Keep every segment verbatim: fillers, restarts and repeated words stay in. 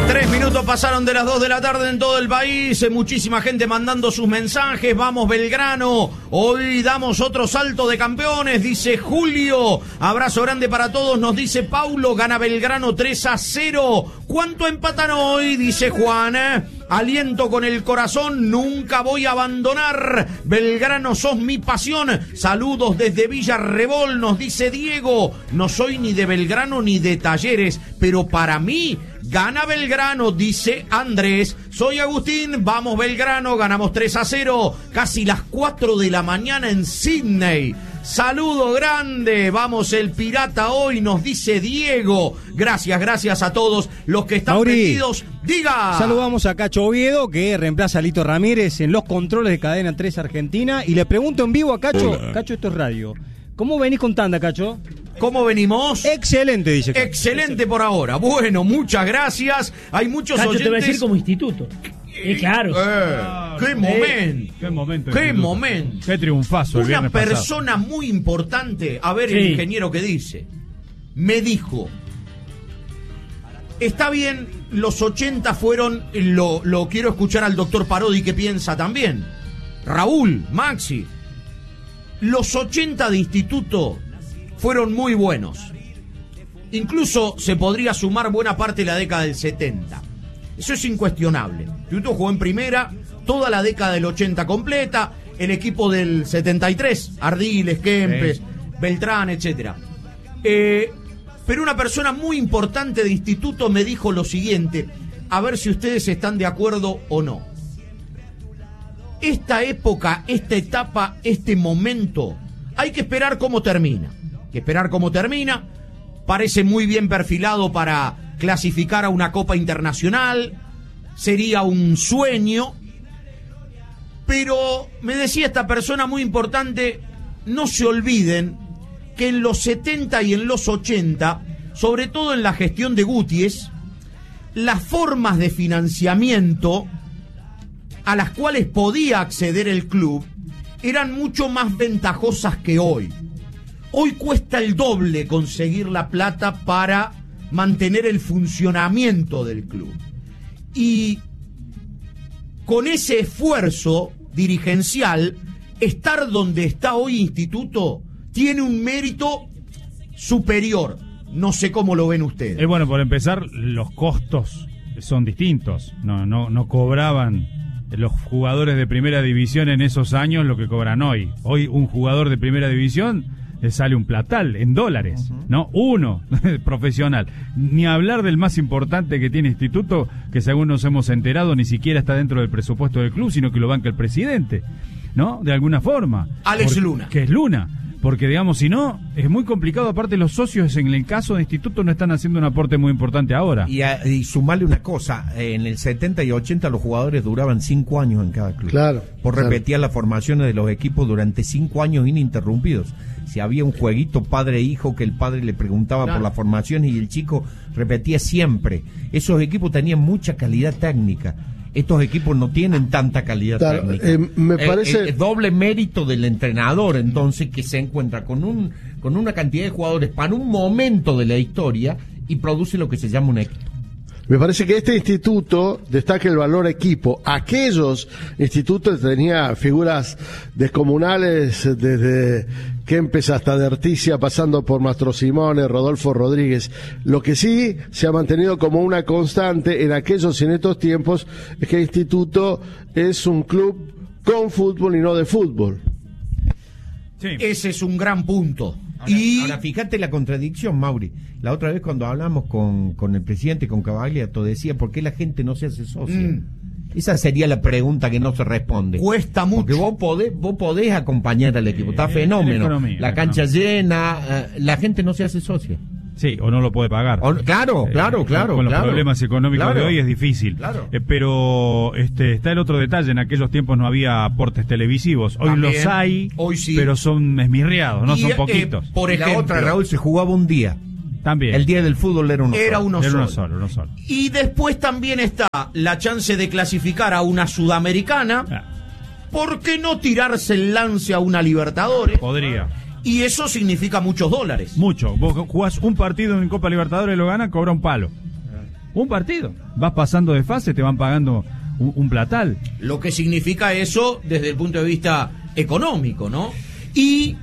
Tres minutos pasaron de las dos de la tarde en todo el país. Muchísima gente mandando sus mensajes. Vamos Belgrano. Hoy damos otro salto de campeones, dice Julio. Abrazo grande para todos, nos dice Paulo. Gana Belgrano tres a cero. ¿Cuánto empatan hoy? Dice Juan. Aliento con el corazón, nunca voy a abandonar. Belgrano, sos mi pasión. Saludos desde Villa Rebol, nos dice Diego. No soy ni de Belgrano ni de Talleres, pero para mí gana Belgrano, dice Andrés. Soy Agustín, vamos Belgrano, ganamos tres a cero. Casi las cuatro de la mañana en Sydney. Saludo grande, vamos el Pirata hoy, nos dice Diego. Gracias, gracias a todos los que están metidos. Diga. Saludamos a Cacho Oviedo, que reemplaza a Lito Ramírez en los controles de Cadena tres Argentina. Y le pregunto en vivo a Cacho, Hola. Cacho, esto es radio. ¿Cómo venís con tanda, Cacho? ¿Cómo venimos? Excelente, dice Cacho. Excelente por ahora. Bueno, muchas gracias. Hay muchos Cacho, oyentes. te voy a decir como instituto. Eh, claro. Eh, ¡Qué momento! ¡Qué momento! ¡Qué momento! ¡Qué triunfazo el viernes pasado! Una persona muy importante, a ver sí. El ingeniero que dice, me dijo, está bien, los ochenta fueron, lo, lo quiero escuchar al doctor Parodi que piensa también, Raúl, Maxi, los ochenta de instituto fueron muy buenos, incluso se podría sumar buena parte de la década del setenta. Eso es incuestionable. Instituto jugó en primera toda la década del ochenta completa, el equipo del setenta y tres, Ardiles, Kempes, sí. Beltrán, etcétera. Eh, pero una persona muy importante de instituto me dijo lo siguiente, a ver si ustedes están de acuerdo o no. Esta época, esta etapa, este momento, hay que esperar cómo termina. Hay que esperar cómo termina. Parece muy bien perfilado para clasificar a una Copa Internacional, sería un sueño, pero me decía esta persona muy importante, no se olviden que en los setenta y en los ochenta, sobre todo en la gestión de Gutiérrez, las formas de financiamiento a las cuales podía acceder el club eran mucho más ventajosas que hoy. Hoy cuesta el doble conseguir la plata para mantener el funcionamiento del club. Y con ese esfuerzo dirigencial, estar donde está hoy Instituto tiene un mérito superior. No sé cómo lo ven ustedes. Eh, bueno, por empezar, los costos son distintos. No, no, no cobraban los jugadores de primera división en esos años lo que cobran hoy. Hoy un jugador de primera división le sale un platal en dólares, uh-huh. ¿no? Uno, profesional. Ni hablar del más importante que tiene Instituto, que según nos hemos enterado, ni siquiera está dentro del presupuesto del club, sino que lo banca el presidente, ¿no? De alguna forma. Alex Porque, Luna. Que es Luna. Porque, digamos, si no, es muy complicado. Aparte, los socios en el caso de Instituto no están haciendo un aporte muy importante ahora. Y, a, y sumarle una cosa, en el setenta y ochenta los jugadores duraban cinco años en cada club. Claro. Por claro. repetir las formaciones de los equipos durante cinco años ininterrumpidos. Si había un jueguito padre-hijo que el padre le preguntaba claro. por las formaciones y el chico repetía siempre. Esos equipos tenían mucha calidad técnica. Estos equipos no tienen tanta calidad claro, técnica. Eh, me parece... Eh, eh, doble mérito del entrenador, entonces, que se encuentra con un con una cantidad de jugadores para un momento de la historia y produce lo que se llama un equipo. Me parece que este instituto destaca el valor equipo. Aquellos institutos tenían figuras descomunales desde Kempes hasta de Articia, pasando por Mastro Simone, Rodolfo Rodríguez. Lo que sí se ha mantenido como una constante en aquellos y en estos tiempos es que el instituto es un club con fútbol y no de fútbol. Sí. Ese es un gran punto. Ahora, y ahora fíjate la contradicción, Mauri. La otra vez cuando hablamos con, con el presidente, con Cavagliato, decía, ¿por qué la gente no se hace socia? Mm. Esa sería la pregunta que no se responde. Cuesta mucho. Porque vos podés, vos podés acompañar al equipo, está fenómeno. La, la cancha economía. llena, uh, la gente no se hace socia. Sí, o no lo puede pagar. O, claro, claro, eh, claro. Con los claro, problemas económicos claro, de hoy es difícil. Claro. Eh, pero este está el otro detalle, en aquellos tiempos no había aportes televisivos. Hoy También, los hay, hoy sí. pero son esmirriados, no y, son poquitos. Eh, por ejemplo, la otra, Raúl, se jugaba un día. También. El día del fútbol era uno era solo. Uno era solo. uno solo, uno solo. Y después también está la chance de clasificar a una Sudamericana. Ah. ¿Por qué no tirarse el lance a una Libertadores? Podría. Y eso significa muchos dólares. Mucho. Vos jugás un partido en Copa Libertadores y lo ganas, cobra un palo. Un partido. Vas pasando de fase, te van pagando un, un platal. Lo que significa eso desde el punto de vista económico, ¿no? Y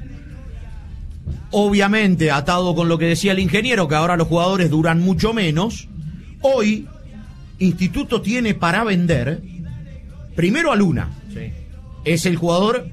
obviamente, atado con lo que decía el ingeniero, que ahora los jugadores duran mucho menos, hoy Instituto tiene para vender primero a Luna. Sí. Es el jugador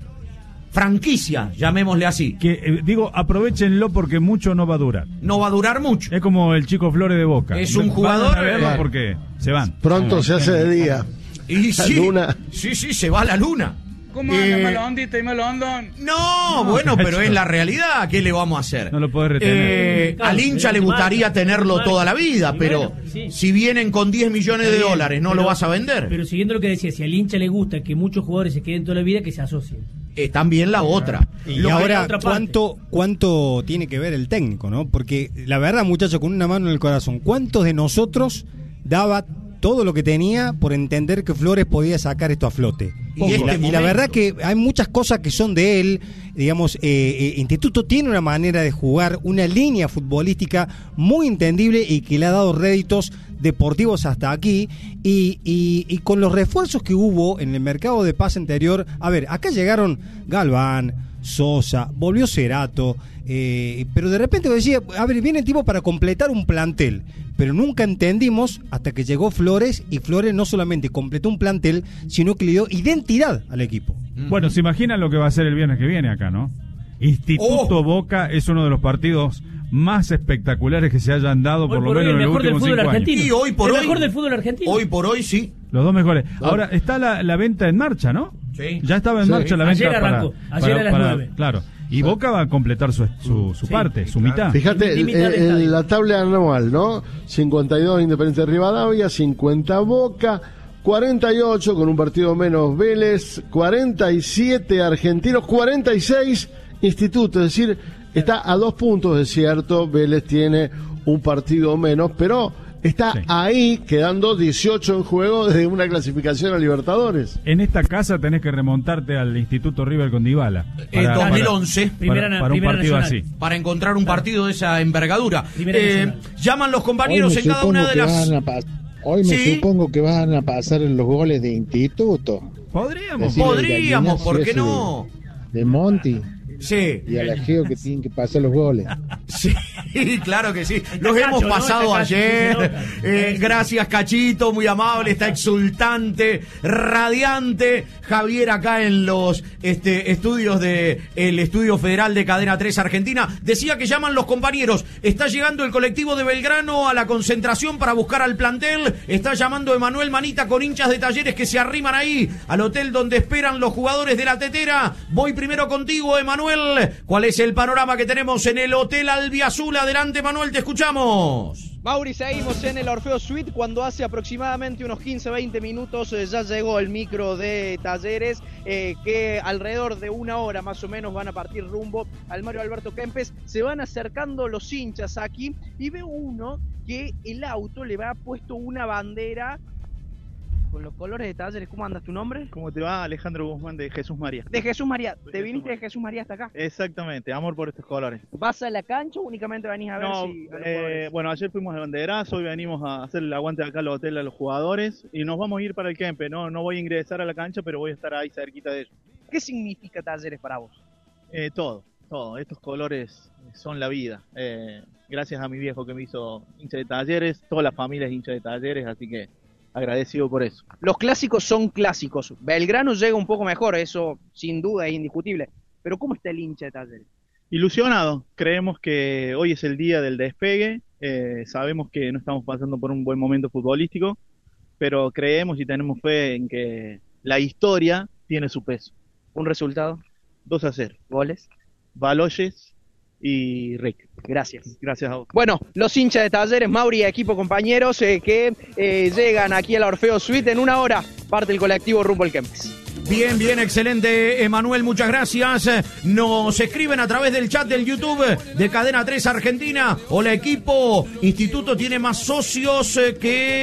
franquicia, llamémosle así. Que eh, digo, aprovechenlo porque mucho no va a durar. No va a durar mucho. Es como el Chico Flores de Boca. Es un jugador... Van a verlo porque se van. Pronto se hace de día. Y La sí, Luna. sí, sí, se va la Luna. ¿Cómo Eh, anda Melondita y Melondón? No, No, bueno, pero macho. es la realidad. ¿Qué le vamos a hacer? No lo podés retener. Eh, Claro, al hincha le marca, gustaría tenerlo marca. toda la vida, Y pero bueno, sí. si vienen con diez millones de Está bien, dólares, ¿no pero- lo vas a vender? Pero siguiendo lo que decía, si al hincha le gusta que muchos jugadores se queden toda la vida, que se asocien. Eh, también la otra. Y Lo que- ahora, otra parte. ¿cuánto, ¿cuánto tiene que ver el técnico, no? Porque la verdad, muchachos, con una mano en el corazón, ¿cuántos de nosotros daba todo lo que tenía por entender que Flores podía sacar esto a flote? Y Y, este la, y la momento. verdad que hay muchas cosas que son de él, digamos, eh, eh, Instituto tiene una manera de jugar, una línea futbolística muy entendible y que le ha dado réditos deportivos hasta aquí, y, y, y con los refuerzos que hubo en el mercado de pase anterior, a ver, acá llegaron Galván, Sosa, volvió Cerato, eh, pero de repente decía, a ver, viene el tipo para completar un plantel, pero nunca entendimos hasta que llegó Flores, y Flores no solamente completó un plantel, sino que le dio identidad al equipo. Bueno, se imaginan lo que va a ser el viernes que viene acá, ¿no? Instituto Oh. Boca es uno de los partidos más espectaculares que se hayan dado, por Hoy lo por hoy menos el en los mejor del últimos fútbol cinco años. argentino. Y hoy por el hoy- mejor del fútbol argentino. Hoy por hoy sí. Los dos mejores. Ahora está la, la venta en marcha, ¿no? Sí. Ya estaba en Sí. marcha la Ayer venta arrancó, para, ayer para- a las para- nueve. Claro. Y Boca va a completar su, su, su Sí, parte, su claro. mitad. Fíjate, el- Limitar el el- estadio. la tabla anual, ¿no? cincuenta y dos Independiente Rivadavia, cincuenta Boca, cuarenta y ocho con un partido menos Vélez, cuarenta y siete Argentinos, cuarenta y seis Instituto, es decir, está a dos puntos, es cierto, Vélez tiene un partido menos, pero está Sí. ahí quedando dieciocho en juego desde una clasificación a Libertadores. En esta casa tenés que remontarte al Instituto River con Dybala. En Para- dos mil once. para- Primera para, na- para un primera partido nacional. así. Para encontrar un partido de esa envergadura. Primera Eh, nacional. llaman los Hoy compañeros me en cada supongo una de que las... van a pas- Hoy me Sí. supongo que van a pasar los goles de Instituto. Podríamos. Decir, el Podríamos, gallinazo ¿por qué ese no? De, de Monty Sí. y a la Geo que tienen que pasar los goles. Sí, claro que sí. Los Está hemos Cacho, ¿no? pasado Está Cacho, ayer. sí se nota. Eh, gracias, Cachito, muy amable, está exultante, radiante. Javier acá en los este, estudios de el Estudio Federal de Cadena tres Argentina. Decía que llaman los compañeros. Está llegando el colectivo de Belgrano a la concentración para buscar al plantel. Está llamando Emanuel Manita con hinchas de Talleres que se arriman ahí al hotel donde esperan los jugadores de la tetera. Voy primero contigo, Emanuel. ¿Cuál es el panorama que tenemos en el Hotel Albiazul? Adelante, Manuel, te escuchamos. Mauri, seguimos en el Orfeo Suite cuando hace aproximadamente unos quince a veinte minutos eh, ya llegó el micro de Talleres, eh, que alrededor de una hora más o menos van a partir rumbo al Mario Alberto Kempes. Se van acercando los hinchas aquí y veo uno que el auto le va puesto una bandera con los colores de Talleres. ¿Cómo andas? ¿Tu nombre? ¿Cómo te va? Alejandro Guzmán de Jesús María. De Jesús María. ¿Te Jesús viniste de María. Jesús María hasta acá? Exactamente, amor por estos colores. ¿Vas a la cancha o únicamente venís a ver No, si... a los eh, jugadores? bueno, ayer fuimos al banderazo, hoy venimos a hacer el aguante acá al hotel a los jugadores y nos vamos a ir para el Kempe. No, no voy a ingresar a la cancha, pero voy a estar ahí cerquita de ellos. ¿Qué significa Talleres para vos? Eh, todo, todo. Estos colores son la vida. Eh, gracias a mi viejo que me hizo hincha de Talleres, toda la familia es hincha de Talleres, así que agradecido por eso. Los clásicos son clásicos. Belgrano llega un poco mejor, eso sin duda es indiscutible. Pero ¿cómo está el hincha de Talleres? Ilusionado, creemos que hoy es el día del despegue, eh, sabemos que no estamos pasando por un buen momento futbolístico, pero creemos y tenemos fe en que la historia tiene su peso. ¿Un resultado? dos a cero. ¿Goles? Baloyes y Rick. Gracias. Gracias a vos. Bueno, los hinchas de Talleres, Mauri y equipo compañeros, eh, que eh, llegan aquí al Orfeo Suite en una hora, parte el colectivo rumbo al Kempes. Bien, bien, excelente, Emanuel, muchas gracias. Nos escriben a través del chat del YouTube de Cadena tres Argentina. Hola, equipo. Instituto tiene más socios eh,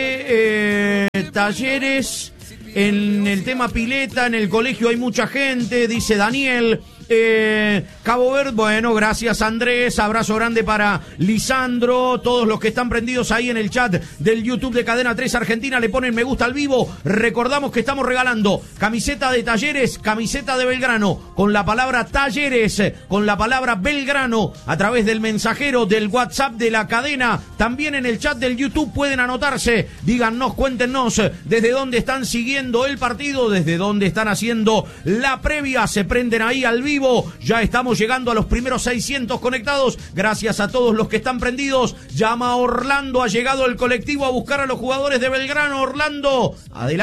que eh, Talleres. En el tema pileta, en el colegio hay mucha gente, dice Daniel. Eh, Cabo Verde, bueno, gracias Andrés, abrazo grande para Lisandro, todos los que están prendidos ahí en el chat del YouTube de Cadena tres Argentina, le ponen me gusta al vivo. Recordamos que estamos regalando camiseta de Talleres, camiseta de Belgrano, con la palabra Talleres, con la palabra Belgrano, a través del mensajero del WhatsApp de la cadena. También en el chat del YouTube pueden anotarse, díganos, cuéntenos desde dónde están siguiendo el partido, desde dónde están haciendo la previa, se prenden ahí al vivo. Ya estamos llegando a los primeros seiscientos conectados. Gracias a todos los que están prendidos. Llama a Orlando. Ha llegado el colectivo a buscar a los jugadores de Belgrano. Orlando,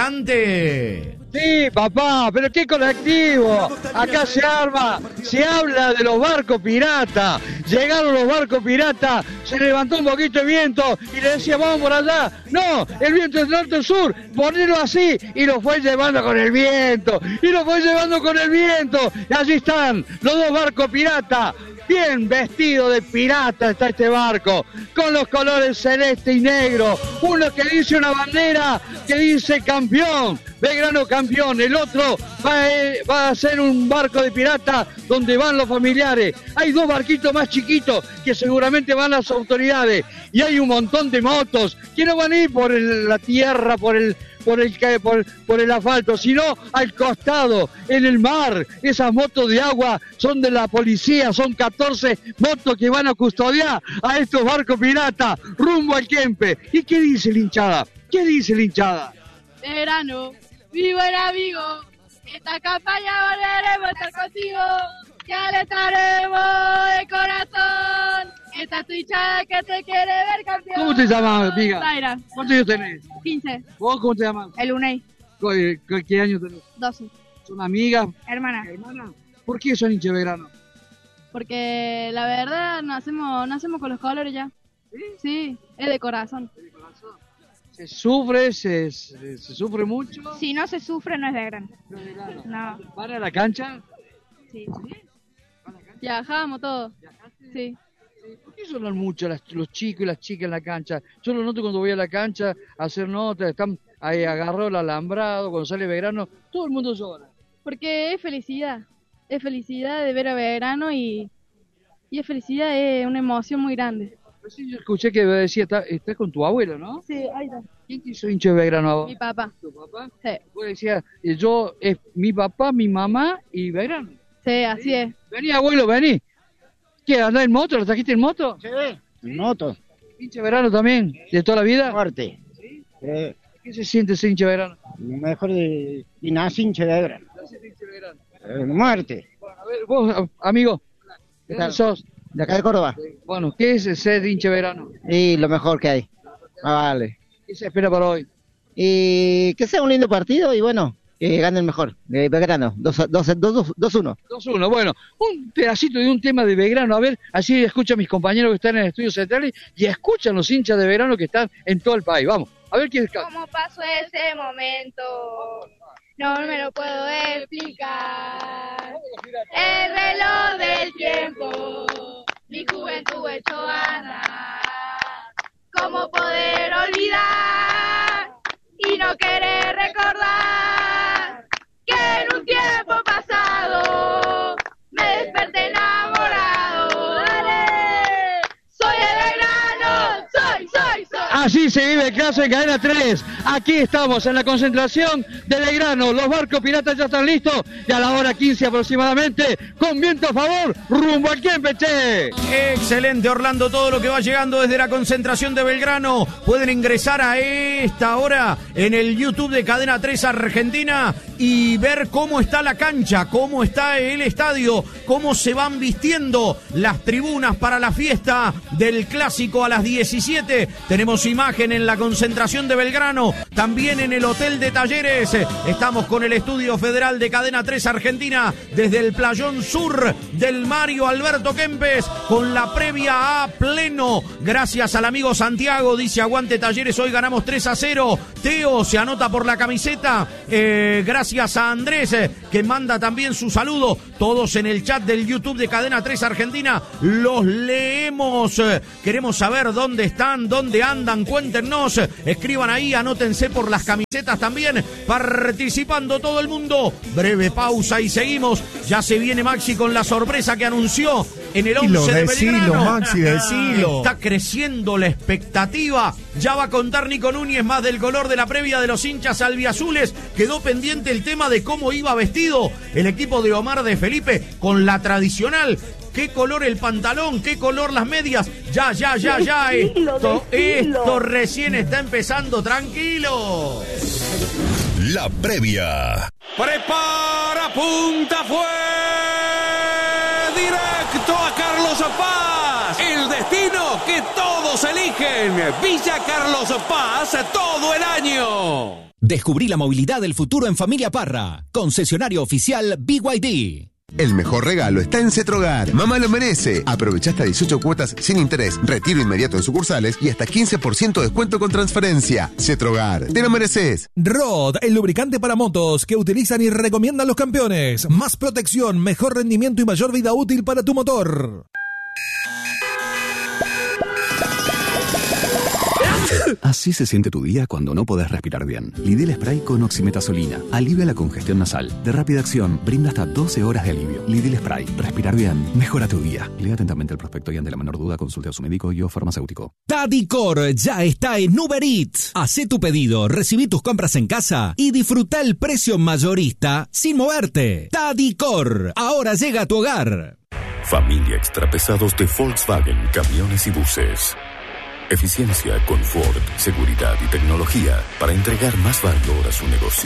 adelante. Sí, papá, pero qué colectivo. Acá se arma, se habla de los barcos piratas. Llegaron los barcos piratas, se levantó un poquito de viento y le decía, vamos por allá. No, el viento es norte-sur, ponelo así. Y lo fue llevando con el viento, y lo fue llevando con el viento. Y allí están los dos barcos piratas. Bien vestido de pirata está este barco, con los colores celeste y negro. Uno que dice una bandera que dice campeón, Belgrano campeón. El otro va a, va a ser un barco de pirata donde van los familiares. Hay dos barquitos más chiquitos que seguramente van las autoridades. Y hay un montón de motos que no van a ir por el, la tierra, por el... Por el, por, por el asfalto, sino al costado, en el mar. Esas motos de agua son de la policía, son catorce motos que van a custodiar a estos barcos piratas rumbo al Kempe. ¿Y qué dice la hinchada? ¿Qué dice la hinchada? Belgrano, mi buen amigo, esta campaña volveremos a estar contigo, ya le estaremos de corazón. Esta es tu hinchada que te quiere ver campeón. ¿Cómo te llamas, amiga? Zaira. ¿Cuántos años tenés? quince. ¿Vos cómo te llamas? El UNEI. ¿Qué, qué año tenés? doce. ¿Son amigas? Hermana. ¿Hermana? ¿Por qué son hinchas de Belgrano? Porque la verdad nacemos, nacemos con los colores ya. ¿Sí? Sí, es de corazón. ¿Es de corazón? ¿Se sufre? Se, se, ¿Se sufre mucho? Si no se sufre no es de Belgrano. No es de Belgrano. No. ¿Para la cancha? Sí. ¿Sí? Viajamos todos. ¿Viajaste? Sí. ¿Por qué sonan mucho las, los chicos y las chicas en la cancha? Yo lo noto cuando voy a la cancha a hacer notas, están ahí agarrados el alambrado, cuando sale Belgrano, todo el mundo llora. Porque es felicidad, es felicidad de ver a Belgrano y, y es felicidad, es una emoción muy grande. Sí, yo escuché que decía, estás está con tu abuelo, ¿no? Sí, ahí está. ¿Quién te hizo hincha de Belgrano a vos? Mi papá. ¿Tu papá? Sí. Vos decías, yo, es mi papá, mi mamá y Belgrano. Sí, así ¿Sí? es. Vení, abuelo, vení. ¿Qué, andás en moto? ¿Lo trajiste en moto? Sí, en moto. ¿Hincha de Belgrano también? ¿De toda la vida? Fuerte. ¿Sí? Eh, ¿Qué se siente ser hincha de Belgrano? Mejor de... Y nací hincha de Belgrano. ¿Nací hincha de Belgrano? Eh, muerte. Bueno, a ver, vos, amigo, ¿de dónde sos? De acá de Córdoba. Bueno, ¿qué es ser hincha de Belgrano? Y lo mejor que hay. Ah, vale. ¿Qué se espera para hoy? Y que sea un lindo partido y bueno, que gane el mejor, de Belgrano, dos uno. dos uno, bueno, un pedacito de un tema de Belgrano, a ver, así escuchan mis compañeros que están en el estudio central y escuchan los hinchas de Belgrano que están en todo el país, vamos, a ver quién canta. ¿Cómo pasó ese momento? No me lo puedo explicar. El reloj del tiempo, mi juventud hecho andar. ¿Cómo poder olvidar y no querer recordar que en un tiempo pasado me desperté enamorado? ¡Dale! Soy de Belgrano, soy, soy, soy. Así se vive el caso en Cadena tres. Aquí estamos en la concentración de Belgrano. Los barcos piratas ya están listos y a la hora quince aproximadamente, con viento a favor, rumbo al Kempe, che. Excelente, Orlando, todo lo que va llegando desde la concentración de Belgrano. Pueden ingresar a esta hora en el YouTube de Cadena tres Argentina y ver cómo está la cancha, cómo está el estadio, cómo se van vistiendo las tribunas para la fiesta del Clásico a las diecisiete. Tenemos imagen en la concentración de Belgrano, también en el Hotel de Talleres. Estamos con el Estudio Federal de Cadena tres Argentina desde el Playón Sur del Mario Alberto Kempes con la previa a pleno. Gracias al amigo Santiago, dice aguante Talleres, hoy ganamos tres a cero. Teo se anota por la camiseta. Eh, gracias Gracias a Andrés, eh, que manda también su saludo. Todos en el chat del YouTube de Cadena tres Argentina los leemos. Eh, queremos saber dónde están, dónde andan, cuéntenos. Eh, escriban ahí, anótense por las camisetas también. Participando todo el mundo. Breve pausa y seguimos. Ya se viene Maxi con la sorpresa que anunció en el once de Belgrano. Maxi, decilo. Está creciendo la expectativa. Ya va a contar Nico Núñez más del color de la previa de los hinchas albiazules. Quedó pendiente el tema de cómo iba vestido el equipo de Omar de Felipe con la tradicional. ¿Qué color el pantalón? ¿Qué color las medias? Ya, ya, ya, ya. Esto, esto recién está empezando. Tranquilo. La previa. Prepara, punta, fue directo a Carlos Paz. El destino que todos eligen. Villa Carlos Paz todo el año. Descubrí la movilidad del futuro en Familia Parra. Concesionario oficial B Y D. El mejor regalo está en Cetrogar. Mamá lo merece. Aprovecha hasta dieciocho cuotas sin interés, retiro inmediato en sucursales y hasta quince por ciento de descuento con transferencia. Cetrogar, te lo mereces. Rod, el lubricante para motos que utilizan y recomiendan los campeones. Más protección, mejor rendimiento y mayor vida útil para tu motor. Así se siente tu día cuando no podés respirar bien. Lidl Spray con oximetazolina. Alivia la congestión nasal. De rápida acción, brinda hasta doce horas de alivio. Lidl Spray. Respirar bien. Mejora tu día. Lea atentamente el prospecto y ante la menor duda consulte a su médico y o farmacéutico. Tadicor ya está en Uber Eats. Hacé tu pedido, recibí tus compras en casa y disfruta el precio mayorista sin moverte. Tadicor. Ahora llega a tu hogar. Familia Extrapesados de Volkswagen, camiones y buses. Eficiencia, confort, seguridad y tecnología para entregar más valor a su negocio.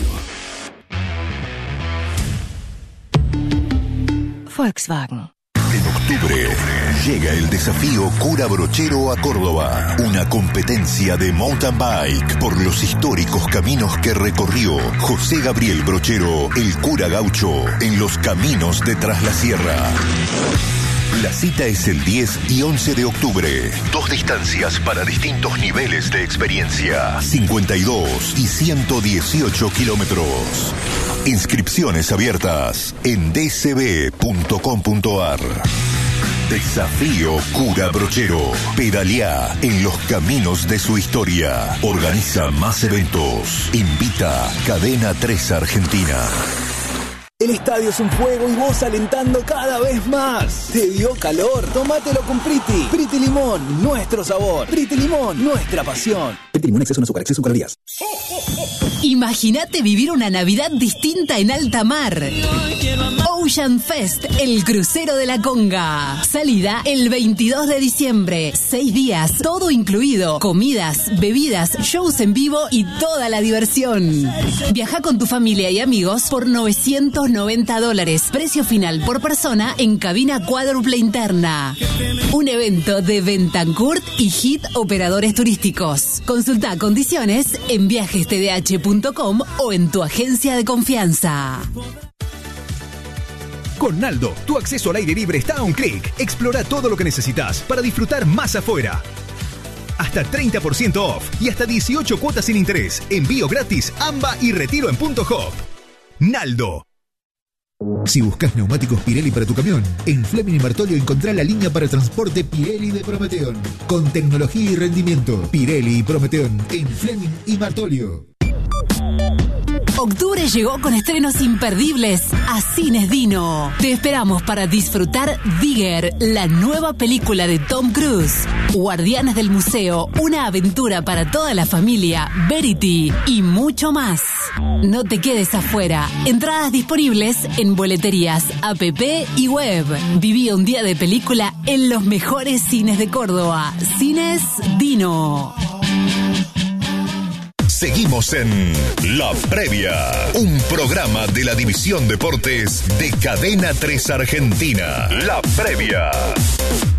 Volkswagen. En octubre llega el desafío Cura Brochero a Córdoba. Una competencia de mountain bike por los históricos caminos que recorrió José Gabriel Brochero, el cura gaucho, en los caminos de Tras la Sierra. La cita es el diez y once de octubre. Dos distancias para distintos niveles de experiencia. cincuenta y dos y ciento dieciocho kilómetros. Inscripciones abiertas en d c b punto com punto a r. Desafío Cura Brochero. Pedaleá en los caminos de su historia. Organiza más eventos. Invita Cadena tres Argentina. El estadio es un juego y vos alentando cada vez más. ¿Te dio calor? Tómatelo con Priti. Priti Limón, nuestro sabor. Priti Limón, nuestra pasión. Priti Limón, exceso en azúcar, exceso en calorías. Imagínate vivir una Navidad distinta en alta mar. Ocean Fest, el crucero de la Conga. Salida el veintidós de diciembre. Seis días, todo incluido. Comidas, bebidas, shows en vivo y toda la diversión. Viaja con tu familia y amigos por novecientos noventa dólares. Precio final por persona en cabina cuádruple interna. Un evento de Bentancurt y Hit Operadores Turísticos. Consulta condiciones en viajes t d h punto com o en tu agencia de confianza. Con Naldo, tu acceso al aire libre está a un clic. Explora todo lo que necesitas para disfrutar más afuera. Hasta treinta por ciento off y hasta dieciocho cuotas sin interés. Envío gratis, AMBA y retiro en punto hop. Naldo. Si buscas neumáticos Pirelli para tu camión, en Fleming y Martolio encontrá la línea para transporte Pirelli de Prometeon. Con tecnología y rendimiento, Pirelli y Prometeon en Fleming y Martolio. Octubre llegó con estrenos imperdibles a Cines Dino. Te esperamos para disfrutar Digger, la nueva película de Tom Cruise. Guardianes del Museo, una aventura para toda la familia, Verity y mucho más. No te quedes afuera. Entradas disponibles en boleterías, app y web. Viví un día de película en los mejores cines de Córdoba. Cines Dino. Seguimos en La Previa, un programa de la División Deportes de Cadena tres Argentina. La Previa.